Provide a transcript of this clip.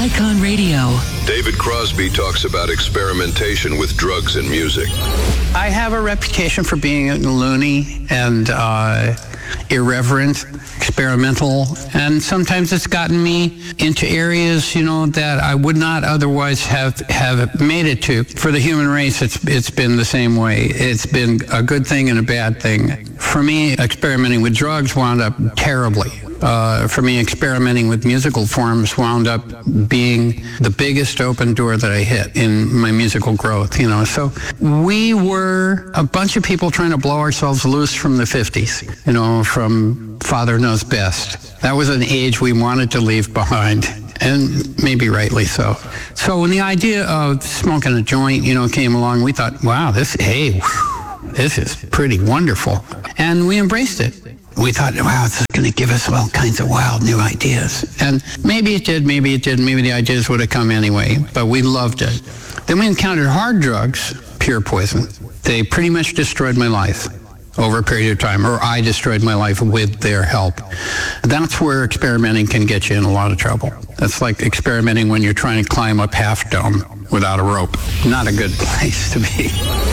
Icon Radio. David Crosby talks about experimentation with drugs and music. I have a reputation for being loony and irreverent, experimental, and sometimes it's gotten me into areas, that I would not otherwise have made it to. For the human race, it's been the same way. It's been a good thing and a bad thing. For me, experimenting with drugs wound up terribly. For me, experimenting with musical forms wound up being the biggest open door that I hit in my musical growth, So we were a bunch of people trying to blow ourselves loose from the 50s, from Father Knows Best. That was an age we wanted to leave behind, and maybe rightly so. So when the idea of smoking a joint, came along, we thought, wow, this is pretty wonderful. And we embraced it. We thought, wow, this is going to give us all kinds of wild new ideas. And maybe it did, maybe it didn't. Maybe the ideas would have come anyway, but we loved it. Then we encountered hard drugs, pure poison. They pretty much destroyed my life over a period of time, or I destroyed my life with their help. That's where experimenting can get you in a lot of trouble. That's like experimenting when you're trying to climb up Half Dome without a rope. Not a good place to be.